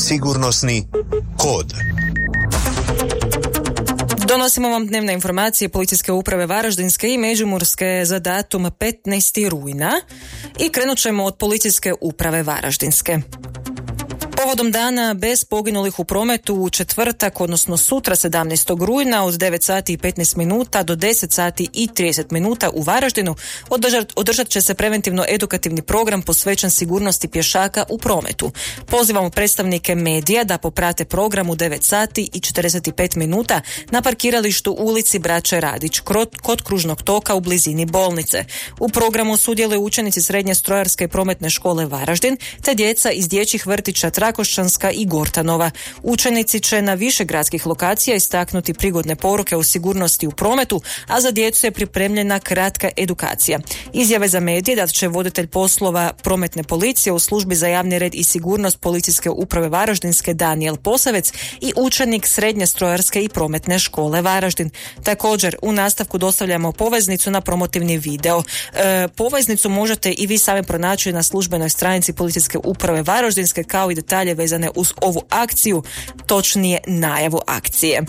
Sigurnosni kod. Donosimo vam dnevne informacije Policijske uprave Varaždinske i Međimurske za datum 15. rujna i krenut ćemo od Policijske uprave Varaždinske. Povodom dana bez poginulih u prometu u četvrtak, odnosno sutra 17. rujna od 9 sati i 15 minuta do 10 sati i 30 minuta u Varaždinu održat će se preventivno-edukativni program posvećen sigurnosti pješaka u prometu. Pozivamo predstavnike medija da poprate program u 9 sati i 45 minuta na parkiralištu ulici Braće Radić kod kružnog toka u blizini bolnice. U programu sudjeluju učenici Srednje strojarske i prometne škole Varaždin te djeca iz dječjih vrtića Trakošćanska i Gortanova. Učenici će na više gradskih lokacija istaknuti prigodne poruke o sigurnosti u prometu, a za djecu je pripremljena kratka edukacija. Izjave za medije dat će voditelj poslova prometne policije u službi za javni red i sigurnost Policijske uprave Varaždinske Danijel Posavec i učenik Srednje strojarske i prometne škole Varaždin. Također, u nastavku dostavljamo poveznicu na promotivni video. Poveznicu možete i vi sami pronaći na službenoj stranici Policijske uprave Varaždinske, kao i detalje vezane uz ovu akciju, točnije najavu akcije.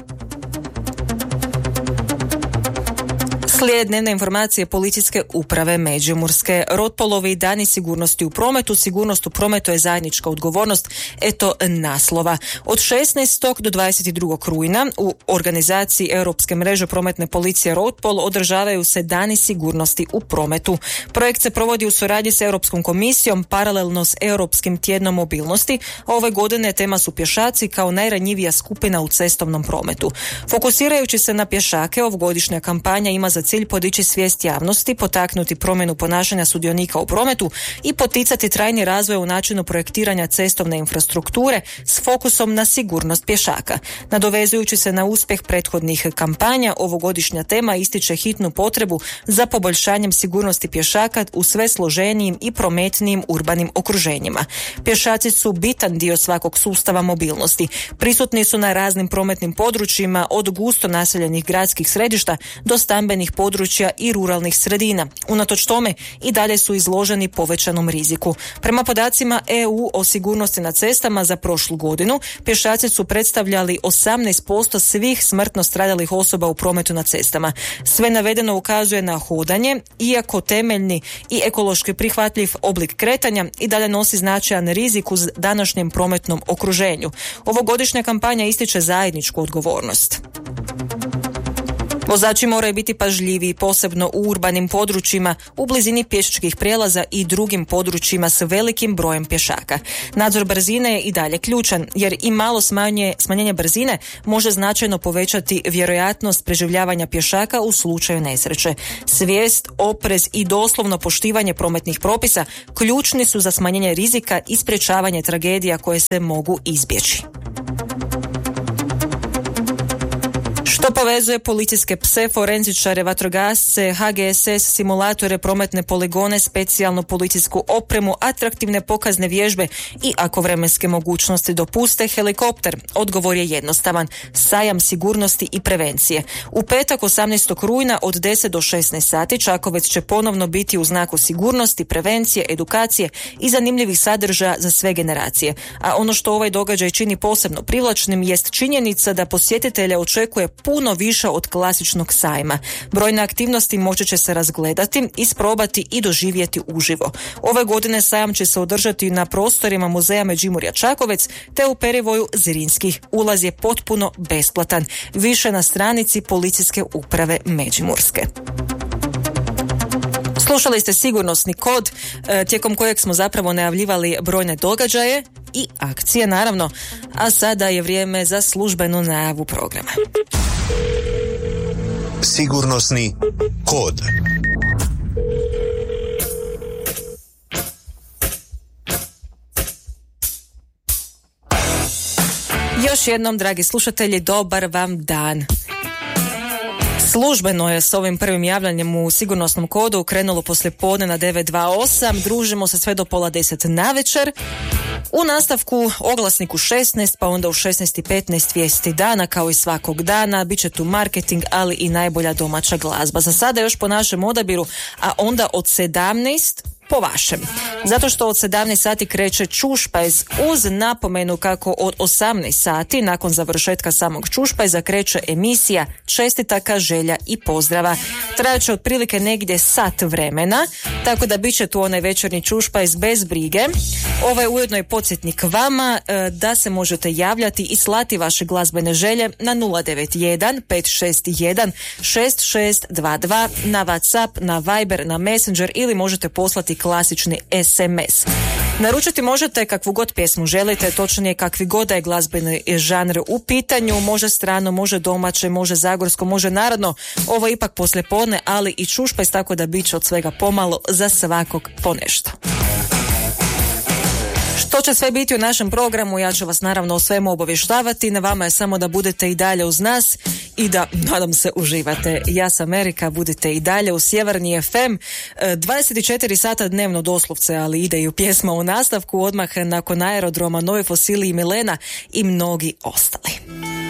Slijede dnevne informacije Policijske uprave Međimurske. Rotpolovi dani sigurnosti u prometu. Sigurnost u prometu je zajednička odgovornost. Eto naslova. Od 16. do 22. rujna u organizaciji Europske mreže prometne policije Rotpol održavaju se dani sigurnosti u prometu. Projekt se provodi u suradnji s Europskom komisijom paralelno s Europskim tjednom mobilnosti. Ove godine tema su pješaci kao najranjivija skupina u cestovnom prometu. Fokusirajući se na pješake, ovogodišnja kampanja ima za cilj podići svijest javnosti, potaknuti promjenu ponašanja sudionika u prometu i poticati trajni razvoj u načinu projektiranja cestovne infrastrukture s fokusom na sigurnost pješaka. Nadovezujući se na uspjeh prethodnih kampanja, ovogodišnja tema ističe hitnu potrebu za poboljšanjem sigurnosti pješaka u sve složenijim i prometnijim urbanim okruženjima. Pješaci su bitan dio svakog sustava mobilnosti. Prisutni su na raznim prometnim područjima, od gusto naseljenih gradskih središta do stambenih područja i ruralnih sredina. Unatoč tome i dalje su izloženi povećanom riziku. Prema podacima EU o sigurnosti na cestama za prošlu godinu, pješaci su predstavljali 18% svih smrtno stradalih osoba u prometu na cestama. Sve navedeno ukazuje na hodanje, iako temeljni i ekološki prihvatljiv oblik kretanja i dalje nosi značajan rizik u današnjem prometnom okruženju. Ovogodišnja kampanja ističe zajedničku odgovornost. Vozači moraju biti pažljiviji, posebno u urbanim područjima, u blizini pješačkih prijelaza i drugim područjima s velikim brojem pješaka. Nadzor brzine je i dalje ključan, jer i malo smanjenje brzine može značajno povećati vjerojatnost preživljavanja pješaka u slučaju nesreće. Svijest, oprez i doslovno poštivanje prometnih propisa ključni su za smanjenje rizika i sprječavanje tragedija koje se mogu izbjeći. Što povezuje policijske pse, forenzičare, vatrogasce, HGSS, simulatore, prometne poligone, specijalnu policijsku opremu, atraktivne pokazne vježbe i, ako vremenske mogućnosti dopuste, helikopter? Odgovor je jednostavan. Sajam sigurnosti i prevencije. U petak 18. rujna od 10 do 16 sati Čakovec će ponovno biti u znaku sigurnosti, prevencije, edukacije i zanimljivih sadržaja za sve generacije. A ono što ovaj događaj čini posebno privlačnim jest činjenica da posjetitelje očekuje puno više od klasičnog sajma. Brojne aktivnosti moći će se razgledati, isprobati i doživjeti uživo. Ove godine sajam će se održati na prostorima Muzeja Međimurja Čakovec te u perivoju Zrinskih. Ulaz je potpuno besplatan. Više na stranici Policijske uprave Međimurske. Slušali ste sigurnosni kod, tijekom kojeg smo zapravo najavljivali brojne događaje i akcije, naravno. A sada je vrijeme za službenu najavu programa. Sigurnosni kod. Još jednom, dragi slušatelji, dobar vam dan. Službeno je s ovim prvim javljanjem u sigurnosnom kodu krenulo poslijepodne na 928. Družimo se sve do 9:30 navečer. U nastavku oglasnik u 16, pa onda u 16:15 vijesti dana, kao i svakog dana. Biće tu marketing, ali i najbolja domaća glazba. Za sada još po našem odabiru, a onda od 17 po vašem? Zato što od 17 sati kreće Čušpajz uz napomenu kako od 18 sati nakon završetka samog Čušpajza kreće emisija čestitaka, želja i pozdrava. Trajaće otprilike negdje sat vremena, tako da bit će tu onaj večernji Čušpajz bez brige. Ovo je ujedno i podsjetnik vama da se možete javljati i slati vaše glazbene želje na 091 561 6622 na WhatsApp, na Viber, na Messenger ili možete poslati klasični SMS. Naručiti možete kakvu god pjesmu želite, točnije kakvi god da je glazbeni žanr u pitanju, može strano, može domaće, može zagorsko, može narodno. Ovo je ipak poslijepodne, ali i Čušpajz, tako da bit će od svega pomalo, za svakog po nešto. Što će sve biti u našem programu, ja ću vas naravno o svemu obavještavati. Na vama je samo da budete i dalje uz nas i da, nadam se, uživate. Ja sam Erika, budite i dalje u Sjeverni FM. 24 sata dnevno doslovce, ali ide i u pjesma u nastavku, odmah nakon Aerodroma, Nove Fosili i Milena i mnogi ostali.